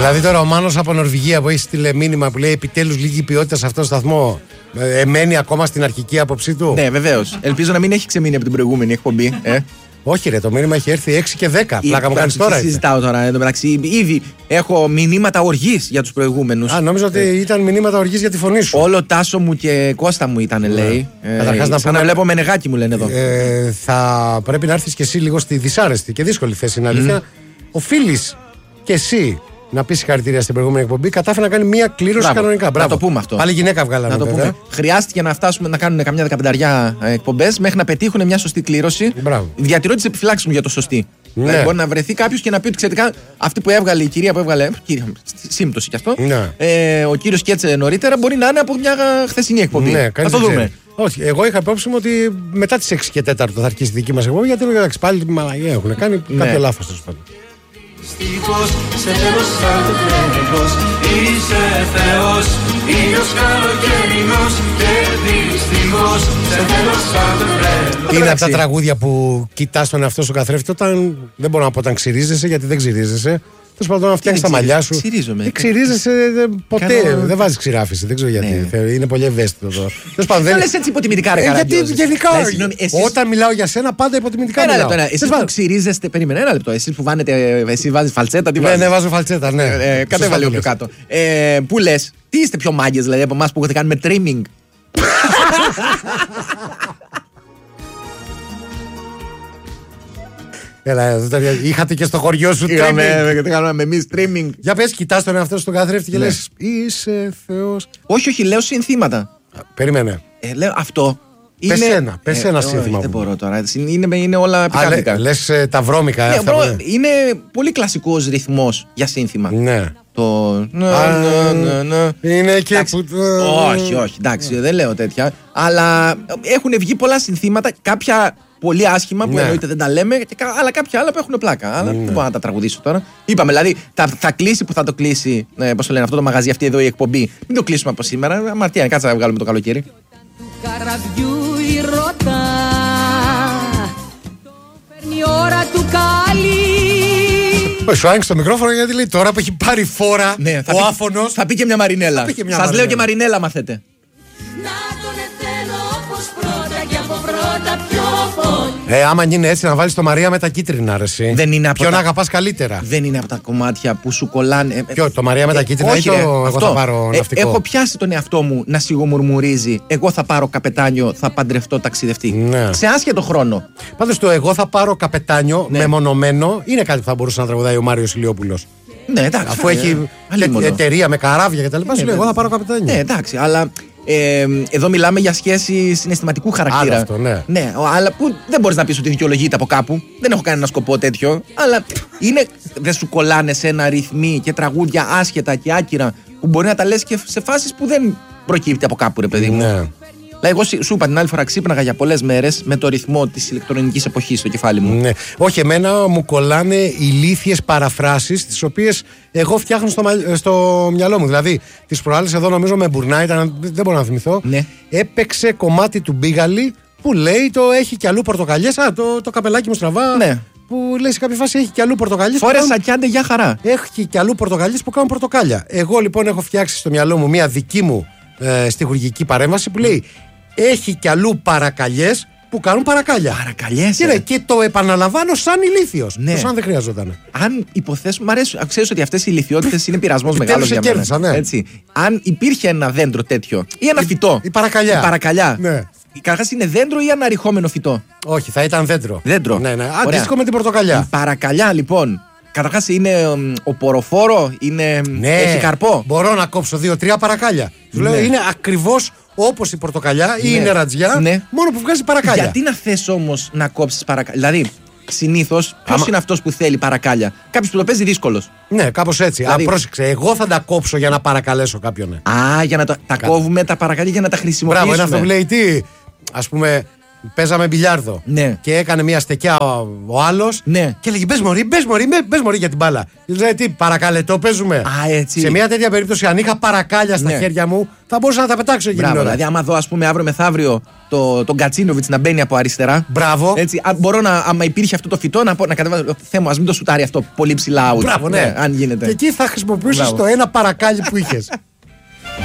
Δηλαδή τώρα ο Μάνος από Νορβηγία που έχει στείλει μήνυμα που λέει επιτέλους λίγη ποιότητα σε αυτό το σταθμό, μένει ακόμα στην αρχική άποψή του. Ναι, βεβαίως. Ελπίζω να μην έχει ξεμείνει από την προηγούμενη εκπομπή. Όχι, ρε, το μήνυμα έχει έρθει 6 και 10. Πλάκα μου κάνεις τώρα. Συζητάω τώρα εδώ μεταξύ. Ήδη έχω μηνύματα οργής για τους προηγούμενους. Νόμιζα ότι ήταν μηνύματα οργής για τη φωνή σου. Όλο Τάσο μου και Κώστα μου ήταν, λέει. Καταρχάς να πούμε. Να βλέπω με νεγάκι μου λένε εδώ. Θα πρέπει να έρθεις και εσύ λίγο στη δυσάρεστη και δύσκολη θέση, είναι αλήθεια. Οφείλεις και εσύ να πει συγχαρητήρια στην προηγούμενη εκπομπή. Κατάφερε να κάνει μία κλήρωση κανονικά. Μπράβο. Να το πούμε αυτό. Πάλι γυναίκα βγάλαμε. Να το πούμε. Χρειάστηκε να φτάσουμε να κάνουν καμιά 15 εκπομπές μέχρι να πετύχουν μια σωστή κλήρωση. Διατηρώ τις επιφυλάξεις μου για το σωστή. Ναι. Δηλαδή μπορεί να βρεθεί κάποιο και να πει ότι ξέρετε, αυτή που έβγαλε η κυρία που έβγαλε. Σύμπτωση κι αυτό. Ναι. Ο κύριος Κέτσε νωρίτερα μπορεί να είναι από μια χθεσινή εκπομπή. Ναι, θα το δούμε. Όχι, εγώ είχα υπόψη μου ότι μετά τις 6 και 4 θα αρχίσει η δική μας εκπομπή, γιατί εντάξει, πάλι μαλαγία έχουν κάνει κάποιο λάθος τέλος πάντων. Δυστυχώς σε τέλος σαν το τέλος είσαι Θεός, ήλιος καλοκαιρινός και δυστυχώς σε τέλος σαν το τέλος. Είναι από τα τραγούδια που κοιτάς τον εαυτό σου καθρέφτη όταν, δεν μπορώ να πω όταν ξυρίζεσαι, γιατί δεν ξυρίζεσαι. Τέλος πάντων να φτιάξεις τα μαλλιά σου. Δεν ξυρίζεσαι ποτέ, δεν βάζεις ξηράφιση, δεν ξέρω γιατί. Είναι πολύ ευαίσθητο εδώ. Δεν λες έτσι υποτιμητικά ρε Καραγκιόζη. Γιατί γενικά όταν μιλάω για σένα πάντα υποτιμητικά μιλάω. Ένα λεπτό, εσείς που ξυρίζεστε, περίμενε ένα λεπτό, εσείς που βάνετε, εσύ βάζεις φαλτσέτα, τι βάζεις. Ναι, βάζω φαλτσέτα, ναι. Κατέβαλε πιο κάτω. Πού λες, τι είστε πιο μάγκες δηλαδή από εμάς που έχετε κάνει με trimming. Έλα, είχατε και στο χωριό σου trimming. Κάναμε εμείς trimming. Για πες, κοιτάς τον εαυτό σου στον καθρέφτη και λες είσαι Θεός. Όχι, λέω συνθήματα. Περίμενε. Λέω αυτό. Πες ένα σύνθημα. Δεν μπορώ τώρα. Είναι όλα πικάντικα. Λες τα βρώμικα. Είναι πολύ κλασικός ρυθμός για σύνθημα. Ναι. Είναι και που. Όχι, εντάξει, δεν λέω τέτοια. Αλλά έχουν βγει πολλά συνθήματα. Κάποια πολύ άσχημα που εννοείται δεν τα λέμε, αλλά κάποια άλλα που έχουν πλάκα. Αλλά δεν μπορώ να τα τραγουδήσω τώρα. Είπαμε, δηλαδή θα κλείσει που θα το κλείσει. Πώς το λένε αυτό το μαγαζί, αυτή εδώ η εκπομπή. Μην το κλείσουμε από σήμερα. Αμαρτία, κάτσε να βγάλουμε το καλοκαίρι. Καραβιού η ρωτά, παίρνει η ώρα του καλή. Σου άνοιξε το μικρόφωνο γιατί λέει τώρα που έχει πάρει φόρα ο άφωνος. Θα πει και μια Μαρινέλα. Σας λέω και Μαρινέλα μαθαίνετε. Άμα είναι έτσι να βάλεις το Μαρία με τα κίτρινα αρεσί. Ποιον αγαπάς καλύτερα. Δεν είναι από τα κομμάτια που σου κολλάνε. Ποιο, το Μαρία με τα κίτρινα ή το εγώ θα πάρω ναυτικό. Έχω πιάσει τον εαυτό μου να σιγομουρμουρίζει. Εγώ θα πάρω καπετάνιο, θα παντρευτώ ταξιδευτή. Ναι. Σε άσχετο χρόνο. Πάντως το εγώ θα πάρω καπετάνιο μεμονωμένο είναι κάτι που θα μπορούσε να τραγουδάει ο Μάριος Ηλιόπουλος. Ναι, εντάξει. Αφού έχει εταιρεία με καράβια κτλ. Σου λέει εγώ θα πάρω καπετάνιο. Ναι, εντάξει, αλλά. Εδώ μιλάμε για σχέση συναισθηματικού χαρακτήρα. Αυτό, ναι, αλλά που δεν μπορείς να πεις ότι δικαιολογείται από κάπου. Δεν έχω κανένα σκοπό τέτοιο. Αλλά δεν σου κολλάνε σε ένα ρυθμί και τραγούδια άσχετα και άκυρα που μπορεί να τα λες και σε φάσεις που δεν προκύπτει από κάπου, ρε παιδί μου. Ναι. Δηλαδή, εγώ σου είπα την άλλη φορά, ξύπναγα για πολλές μέρες με το ρυθμό της ηλεκτρονικής εποχής στο κεφάλι μου. Ναι. Όχι, εμένα μου κολλάνε ηλίθιες παραφράσεις, τις οποίες εγώ φτιάχνω στο μυαλό μου. Δηλαδή, τις προάλλες εδώ νομίζω με μπουρνά, δεν μπορώ να θυμηθώ. Ναι. Έπαιξε κομμάτι του Μπίγαλη που λέει το έχει κι αλλού πορτοκαλιές. Το καπελάκι μου στραβά. Ναι. Που λέει σε κάποια φάση έχει κι αλλού πορτοκαλιές. Φόρεσα κι άντε για χαρά. Έχει κι αλλού πορτοκαλιές που κάνουν πορτοκάλια. Εγώ λοιπόν έχω φτιάξει στο μυαλό μου μια δική μου στιχουργική παρέμβαση που λέει έχει κι αλλού παρακαλιές που κάνουν παρακάλια. Παρακαλιές. Και το επαναλαμβάνω σαν ηλίθιος. Ναι. Σαν δεν χρειαζόταν. Αν υποθέσουμε, μ' αρέσει, ξέρεις ότι αυτές οι ηλιθιότητες είναι πειρασμός μεγάλος για μένα. Ναι. Έτσι. Αν υπήρχε ένα δέντρο τέτοιο ή ένα φυτό. Η παρακαλιά. Ναι. Καταρχάς είναι δέντρο ή αναρριχόμενο φυτό. Όχι, θα ήταν δέντρο. Δέντρο. Ναι. Αντίστοιχο με την πορτοκαλιά. Η παρακαλιά λοιπόν. Καταρχάς είναι οποροφόρο, έχει καρπό. Μπορώ να κόψω 2-3 παρακάλια. Σου λέω είναι ακριβώς όπως η πορτοκαλιά ή η νερατζιά, μόνο που βγάζει παρακάλια. Γιατί να θες όμως να κόψεις παρακάλια. Δηλαδή, συνήθως, ποιος είναι αυτός που θέλει παρακάλια. Κάποιος που το παίζει δύσκολος. Ναι, κάπως έτσι. Δηλαδή, πρόσεξε, εγώ θα τα κόψω για να παρακαλέσω κάποιον. Για να τα κόβουμε τα παρακάλια για να τα χρησιμοποιήσουμε. Μπράβο, είναι αυτό που λέει τι. Ας πούμε, παίζαμε μπιλιάρδο. Ναι. Και έκανε μια στεκιά ο άλλος. Ναι. Και έλεγε μπες μωρί για την μπάλα. Δηλαδή τι, παρακαλετό παίζουμε. Έτσι. Σε μια τέτοια περίπτωση, αν είχα παρακάλια στα χέρια μου, θα μπορούσα να τα πετάξω εκείνη την ώρα. Δηλαδή, άμα δω, ας πούμε, αύριο μεθαύριο τον Κατσίνοβιτς να μπαίνει από αριστερά. Μπράβο. Έτσι, μπορώ να, άμα υπήρχε αυτό το φυτό, να κατεβάσω. Θεέ μου, ας μην το σουτάρει αυτό πολύ ψηλά out. Μπράβο, ναι. Αν γίνεται. Και εκεί θα χρησιμοποιήσεις το ένα παρακάλι που είχες.